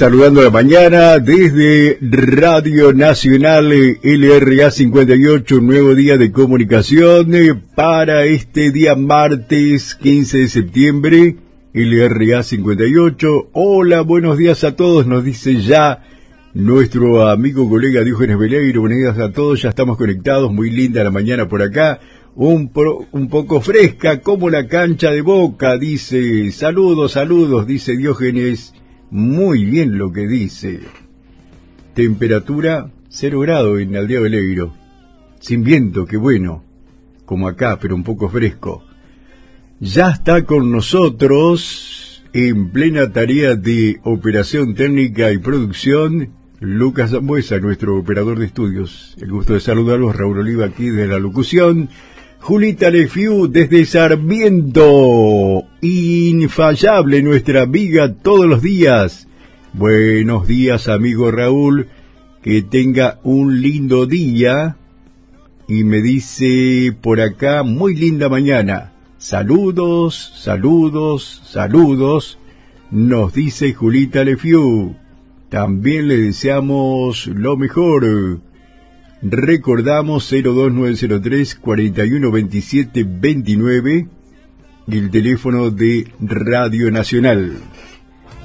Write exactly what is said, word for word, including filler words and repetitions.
saludando a la mañana desde Radio Nacional L R A cincuenta y ocho, un nuevo día de comunicación eh, para este día martes quince de septiembre, L R A cincuenta y ocho. Hola, buenos días a todos, nos dice ya nuestro amigo colega Diógenes Veleiro. Buenos días a todos, ya estamos conectados, muy linda la mañana por acá. Un, pro, un poco fresca como la cancha de Boca, dice. Saludos, saludos, dice Diógenes. Muy bien lo que dice. Temperatura cero grado en Aldea Veleiro. Sin viento, qué bueno. Como acá, pero un poco fresco. Ya está con nosotros, en plena tarea de operación técnica y producción, Lucas Zambuesa, nuestro operador de estudios. El gusto de saludarlos, Raúl Oliva aquí de la locución. Julita Lefiu desde Sarmiento, infallable nuestra amiga todos los días. Buenos días, amigo Raúl, que tenga un lindo día. Y me dice por acá, muy linda mañana. Saludos, saludos, saludos, nos dice Julita Lefiu. También le deseamos lo mejor. Recordamos cero dos nueve cero tres, cuatro uno dos siete dos nueve, el teléfono de Radio Nacional.